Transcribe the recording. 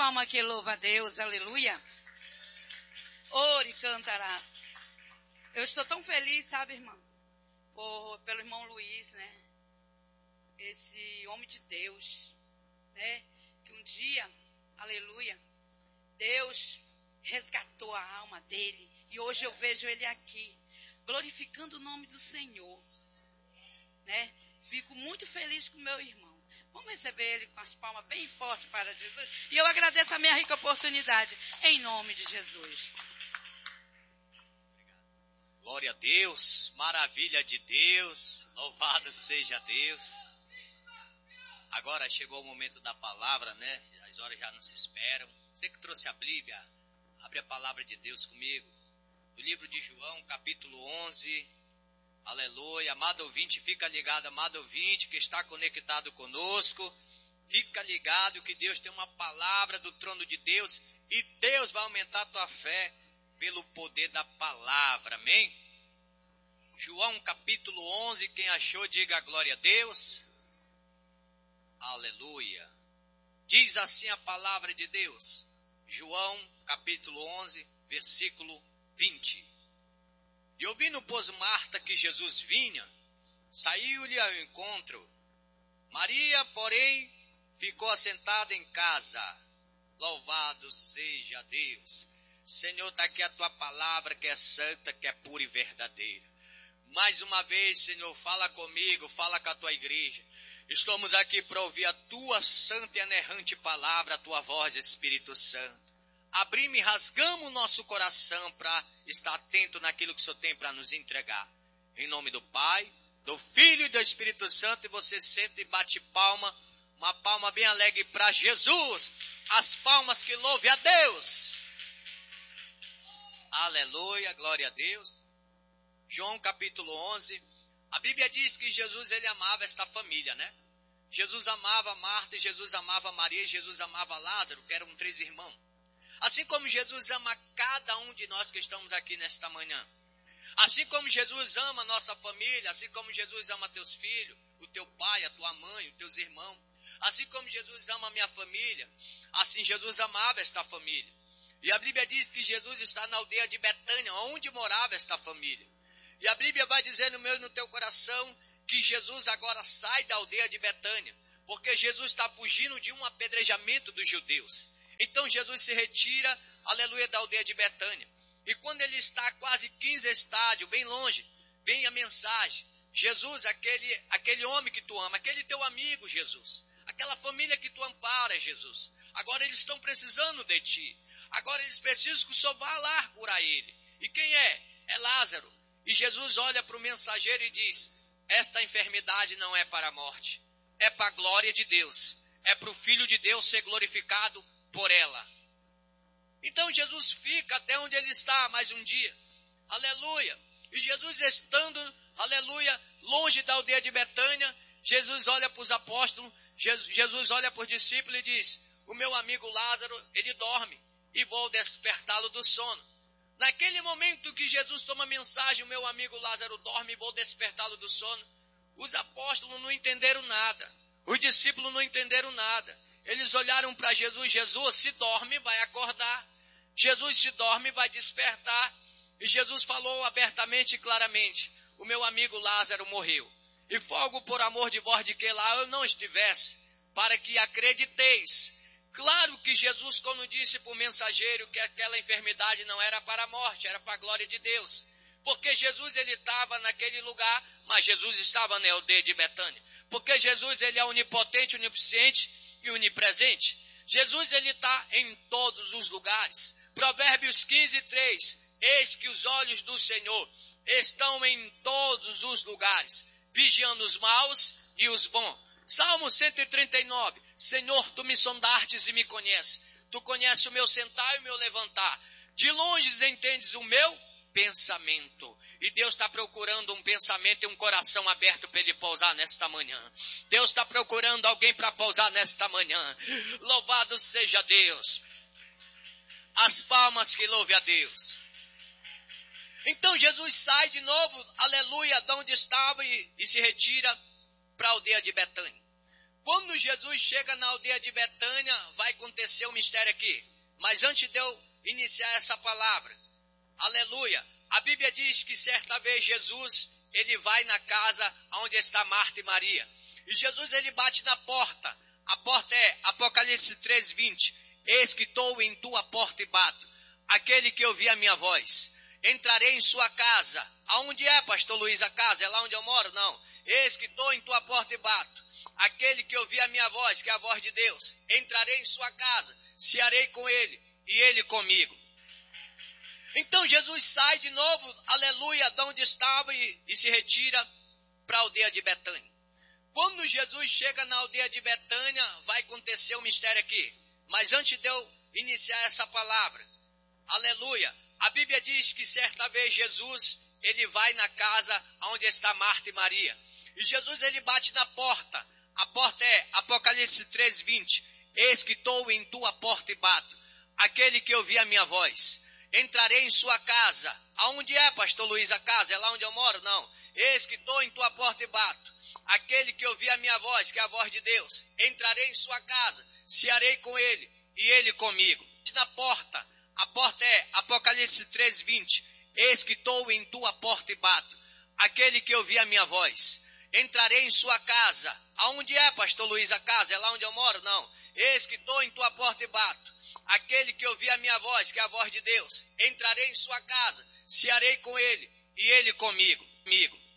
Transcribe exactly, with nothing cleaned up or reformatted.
palma que louva a Deus, aleluia. Ore, cantarás. Eu estou tão feliz, sabe, irmã? Por, pelo irmão Luiz, né? Esse homem de Deus, né? Que um dia, aleluia, Deus resgatou a alma dele. E hoje eu vejo ele aqui, glorificando o nome do Senhor, né? Fico muito feliz com o meu irmão. Vamos receber ele com as palmas bem fortes para Jesus. E eu agradeço a minha rica oportunidade, em nome de Jesus. Glória a Deus, maravilha de Deus, louvado seja Deus. Agora chegou o momento da palavra, né? As horas já não se esperam. Você que trouxe a Bíblia, abre a palavra de Deus comigo. Do livro de João, capítulo onze. Aleluia. Amado ouvinte, fica ligado, amado ouvinte que está conectado conosco. Fica ligado que Deus tem uma palavra do trono de Deus e Deus vai aumentar a tua fé pelo poder da palavra, amém? João capítulo onze, quem achou diga glória a Deus. Aleluia. Diz assim a palavra de Deus. João capítulo onze, versículo vinte. E ouvindo, pois, Marta que Jesus vinha, saiu-lhe ao encontro. Maria, porém, ficou assentada em casa. Louvado seja Deus. Senhor, está aqui a tua palavra que é santa, que é pura e verdadeira. Mais uma vez, Senhor, fala comigo, fala com a tua igreja. Estamos aqui para ouvir a tua santa e anerrante palavra, a tua voz, Espírito Santo. Abrimos e rasgamos o nosso coração para estar atento naquilo que o Senhor tem para nos entregar. Em nome do Pai, do Filho e do Espírito Santo, e você senta e bate palma, uma palma bem alegre para Jesus. As palmas que louve a Deus. Aleluia, glória a Deus. João capítulo onze, a Bíblia diz que Jesus ele amava esta família, né? Jesus amava Marta, e Jesus amava Maria, e Jesus amava Lázaro, que eram três irmãos. Assim como Jesus ama cada um de nós que estamos aqui nesta manhã. Assim como Jesus ama a nossa família, assim como Jesus ama teus filhos, o teu pai, a tua mãe, os teus irmãos. Assim como Jesus ama a minha família, assim Jesus amava esta família. E a Bíblia diz que Jesus está na aldeia de Betânia, onde morava esta família. E a Bíblia vai dizer no meu e no teu coração que Jesus agora sai da aldeia de Betânia, porque Jesus está fugindo de um apedrejamento dos judeus. Então Jesus se retira, aleluia, da aldeia de Betânia. E quando ele está a quase quinze estádios, bem longe, vem a mensagem. Jesus, aquele, aquele homem que tu ama, aquele teu amigo, Jesus. Aquela família que tu ampara, Jesus. Agora eles estão precisando de ti. Agora eles precisam que o Senhor vá lá curar ele. E quem é? É Lázaro. E Jesus olha para o mensageiro e diz, esta enfermidade não é para a morte. É para a glória de Deus. É para o Filho de Deus ser glorificado por ela. Então Jesus fica até onde ele está mais um dia. Aleluia. E Jesus estando, aleluia, longe da aldeia de Betânia, Jesus olha para os apóstolos, Jesus olha para os discípulos e diz, o meu amigo Lázaro, ele dorme e vou despertá-lo do sono. Naquele momento que Jesus toma a mensagem, o meu amigo Lázaro dorme e vou despertá-lo do sono, os apóstolos não entenderam nada, os discípulos não entenderam nada. Eles olharam para Jesus, Jesus se dorme, vai acordar. Jesus se dorme, vai despertar. E Jesus falou abertamente e claramente, o meu amigo Lázaro morreu. E folgo por amor de vós de que lá eu não estivesse, para que acrediteis. Claro que Jesus, quando disse para o mensageiro que aquela enfermidade não era para a morte, era para a glória de Deus. Porque Jesus ele estava naquele lugar, mas Jesus estava na aldeia de Betânia. Porque Jesus ele é onipotente, onisciente e onipresente. Jesus ele está em todos os lugares. Provérbios quinze, três. Eis que os olhos do Senhor estão em todos os lugares, vigiando os maus e os bons. Salmo cento e trinta e nove. Senhor, tu me sondastes e me conheces. Tu conheces o meu sentar e o meu levantar. De longe entendes o meu pensamento. E Deus está procurando um pensamento e um coração aberto para ele pousar nesta manhã. Deus está procurando alguém para pousar nesta manhã. Louvado seja Deus. As palmas que louve a Deus. Então Jesus sai de novo, aleluia, de onde estava e, e se retira para a aldeia de Betânia. Quando Jesus chega na aldeia de Betânia, vai acontecer um mistério aqui. Mas antes de eu iniciar essa palavra, aleluia, a Bíblia diz que certa vez Jesus, ele vai na casa onde está Marta e Maria. E Jesus, ele bate na porta. A porta é Apocalipse três, vinte. Eis que estou em tua porta e bato. Aquele que ouvir a minha voz, entrarei em sua casa. Aonde é, pastor Luiz, a casa? É lá onde eu moro? Não. Eis que estou em tua porta e bato. Aquele que ouvir a minha voz, que é a voz de Deus, entrarei em sua casa, cearei com ele e ele comigo. Então Jesus sai de novo, aleluia, de onde estava e, e se retira para a aldeia de Betânia. Quando Jesus chega na aldeia de Betânia, vai acontecer um mistério aqui. Mas antes de eu iniciar essa palavra, aleluia, a Bíblia diz que certa vez Jesus, ele vai na casa onde está Marta e Maria. E Jesus, ele bate na porta. A porta é Apocalipse três, vinte. Eis que estou em tua porta e bato. Aquele que ouvir a minha voz, entrarei em sua casa. Aonde é, pastor Luiz, a casa? É lá onde eu moro? Não. Eis que estou em tua porta e bato. Aquele que ouvir a minha voz, que é a voz de Deus, entrarei em sua casa, cearei com ele e ele comigo. Na porta, a porta é Apocalipse três, vinte. Eis que estou em tua porta e bato. Aquele que ouvir a minha voz, entrarei em sua casa. Aonde é, pastor Luiz, a casa? É lá onde eu moro? Não. Eis que estou em tua porta e bato. Aquele que ouvir a minha voz, que é a voz de Deus, entrarei em sua casa, cearei com ele e ele comigo. comigo.